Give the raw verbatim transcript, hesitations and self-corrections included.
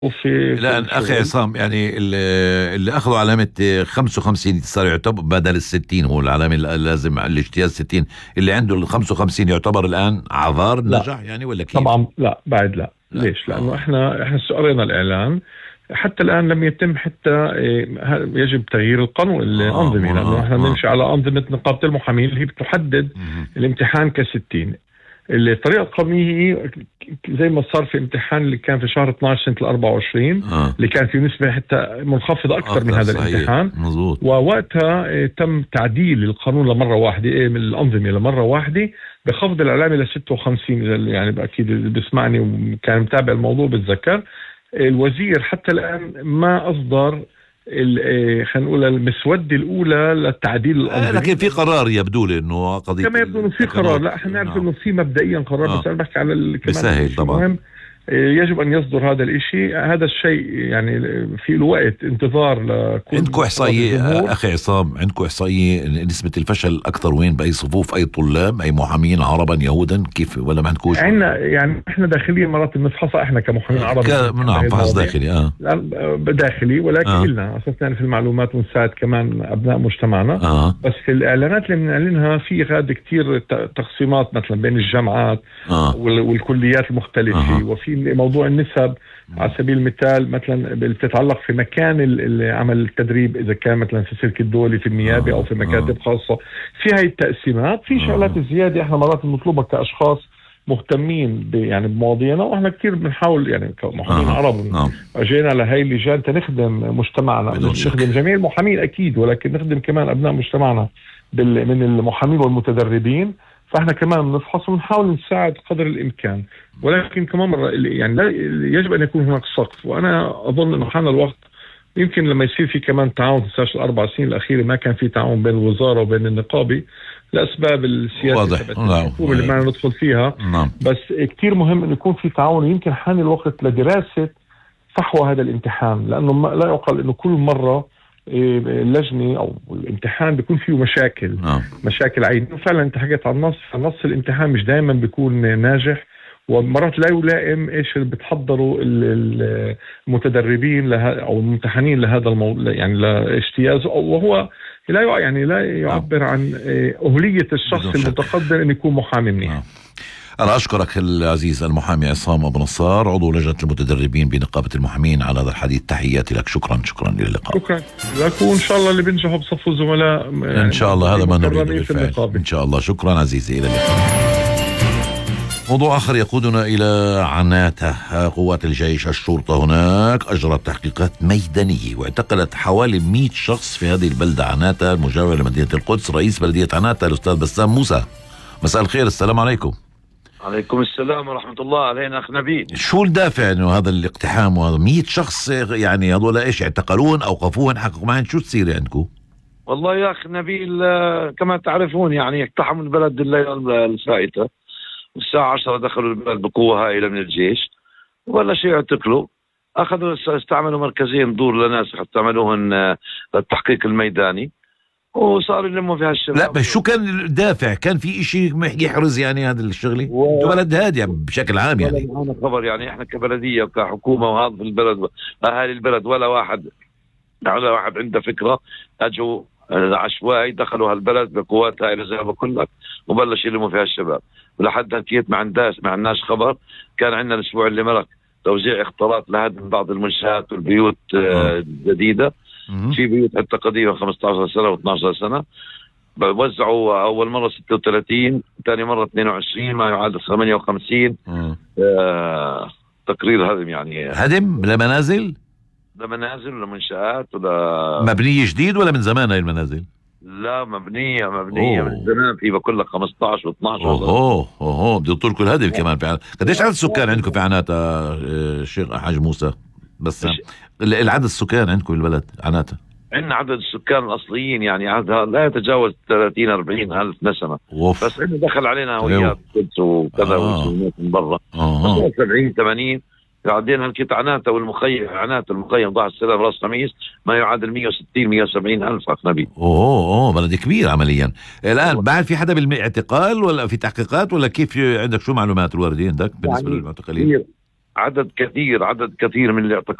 وفي في الآن أخي الشغل. عصام، يعني اللي اللي أخذوا علامة خمسة وخمسين صار يعتبر بدل الستين، هو العلامة اللازم الاجتياز ستين، اللي عنده ال خمسة وخمسين يعتبر الآن عذار لا نجح يعني ولا كيف؟ طبعا لا، بعد لا. لا ليش؟ لانه آه. احنا احنا قرينا الاعلان، حتى الان لم يتم حتى إيه، ه- يجب تغيير القانون آه الانظمه، لانه آه احنا آه. بنمشي على انظمه نقابه المحامين اللي هي بتحدد مهم. الامتحان كستين. الطريقه القانونيه هي زي ما صار في امتحان اللي كان في شهر اثناشر سنه أربعة وعشرين، آه اللي كان في نسبه حتى منخفضه اكثر من أكثر، هذا صحيح الامتحان. مظبوط. ووقتها إيه، تم تعديل القانون لمره واحده، إيه، من الانظمه لمره واحده بخفض العلامه ل ستة وخمسين. إذا اللي- يعني اكيد اللي بيسمعني وكان متابع الموضوع بتذكر الوزير حتى الان ما اصدر ال- إيه، خلينا نقول المسوده الاولى للتعديل آه الانظمي. لكن في قرار يبدو لي إنه قضية كما يبدو انه في قرار، التكرار. لا احنا نعرف نعم. انه في مبدئيا قرار، آه. بس انا بحكي على ال- كمان بسهل شيء طبعا. مهم. إيه، يجب ان يصدر هذا الاشي. هذا الشيء يعني في له وقت انتظار لكل عندكم إحصائية الجمهور. أخي عصام، عندكم إحصائية نسبة الفشل أكثر وين؟ بأي صفوف؟ أي طلاب؟ أي محامين عربا يهودا؟ كيف ولا ما عندكوش؟ عندنا يعني احنا داخليا مرات بنفحصها احنا كمحامين عرب. ك- نعم فحص داخلي. اه اه داخلي، ولكن آه. لنا اساسا في المعلومات ونساعد كمان ابناء مجتمعنا. اه بس في الاعلانات اللي بنعلنها في غاد كتير ت- تقسيمات مثلا بين الجامعات اه وال- والكليات المختلفة. أها. وفي موضوع النسب على سبيل المثال مثلا اللي بتتعلق في مكان ال- ال- عمل التدريب، إذا كان مثلا في السلك الدولي في النيابة آه. أو في مكاتب خاصة، في هاي التقسيمات. في شغلات زيادة احنا مرات بنطلبها كأشخاص مهتمين ب- يعني بمواضيعنا، واحنا كثير بنحاول يعني كمحامين آه. عرب نعم. اجينا لهي اللجان تنخدم مجتمعنا، بدون شك. نخدم جميع المحامين اكيد، ولكن نخدم كمان ابناء مجتمعنا بال- من المحامين والمتدربين. فاحنا كمان بنفحص ونحاول نساعد قدر الامكان، ولكن كمان مرة يعني لا يجب ان يكون هناك سقف. وانا اظن انه حان الوقت يمكن لما يصير في كمان تعاون في الاربع سنين الاخيره ما كان في تعاون بين الوزاره وبين النقابه لاسباب السياسه واضح. تبعت نعم. الحكومه اللي ما ندخل فيها. نعم. بس كتير مهم انه يكون في تعاون. يمكن حان الوقت لدراسه فحوى هذا الامتحان، لانه ما- لا يقال انه كل مره إيه، اللجنه او الامتحان بيكون فيه مشاكل نعم. مشاكل عين. فعلا انت حكيت عن النص، نص الامتحان مش دائما بيكون ناجح، ومرات لا يلائم ايش اللي بتحضروا ال- ال- المتدربين لها او الممتحنين لهذا الموضوع، يعني لاجتيازه، وهو لا يع- يعني لا يعبر عن إيه، أهلية الشخص بدون شك. المتقدم انه يكون محامي منيح. نعم. أنا أشكرك العزيز المحامي عصام أبو نصار، عضو لجنة المتدربين بنقابة المحامين، على هذا الحديث. تحياتي لك. شكرا شكرا. إلى اللقاء. شكرا لك، وان شاء الله اللي بينجحوا بصفوا زملاء إن شاء الله هذا ما نريده مكرمين في بالفعل. النقابة. إن شاء الله. شكرا عزيزي. إلى اللقاء. موضوع آخر يقودنا إلى عناتة. قوات الجيش الشرطة هناك أجرت تحقيقات ميدانية واعتقلت حوالي مئة شخص في هذه البلدة عناتة المجاورة لمدينة القدس. رئيس بلدية عناتة الأستاذ بسام موسى، مساء الخير. السلام عليكم. عليكم السلام ورحمة الله. علينا أخ نبيل. شو الدافع انه هذا الاقتحام وهذا مئة شخص؟ يعني هذول ايش، اعتقلون اوقفوهن حققوا معهم؟ شو تصير عندكم؟ والله يا أخ نبيل، آه، كما تعرفون يعني اقتحموا البلد الليلة الفائتة، الساعة عشرة دخلوا البلد بقوة هائلة من الجيش، ولا شيء اعتقلوا. أخذوا استعملوا مركزين دور لناس استعملوهن آه، للتحقيق الميداني، وصاروا يلموا في هالشباب. لا بس شو كان الدافع؟ كان في اشي يحرز يعني هذا الشغله؟ و- انتوا بلد هادي بشكل عام ولا يعني. معنا خبر يعني احنا كبلدية وكحكومة وهذا في البلد أهالي البلد، ولا واحد ولا واحد عنده فكرة. أجوا آه، عشوائي دخلوا هالبلد بقوات هائلة زي ما بقول لك، وبلش يلموا فيها الشباب. ولحد هكيت ما عندناش ما عندناش خبر. كان عندنا الأسبوع اللي مرق توزيع اختلاط لهدم بعض المنشآت والبيوت آه، جديدة. مهم. في بيوت حتى قديمة خمسة عشر سنة واثناشر سنة. وزعوا أول مرة ستة وثلاثين، ثاني مرة اثنين وعشرين، ما يعادل ثمانية وخمسين مم. آه تقرير هدم يعني هدم لمنازل لمنازل ولمنشآت ولا مبنيه جديد ولا من زمان هاي المنازل؟ لا مبنية مبنية أوه. من زمان، في بقول لك خمسة عشر واثناشر. اوه اوه بده يطول كل هدم كمان في عناتة. قديش عدد السكان عندكم في عناتة آه، شيخ حاج موسى؟ بس مش- ال- العدد السكان عندكم بالبلد عناتة؟ عندنا عدد السكان الأصليين يعني عدد لا يتجاوز ثلاثين أربعين ألف نسمة. اوف. بس إنه دخل علينا هويات قدس وكذا آه. وناس من برا اه سبعين ثمانين. بعدين هالكيت عناتة والمخيم عناتة المخيم ضاع السلام راس خميس ما يعادل مئة وستين مئة وسبعين ألف أخ نبي. اوه اوه بلد كبير عمليا. الان بعد في حدا بالاعتقال ولا في تحقيقات ولا كيف؟ عندك شو معلومات الواردين عندك بالنسبه يعني للمعتقلين؟ كثير عدد كثير عدد كثير من الاعتقالات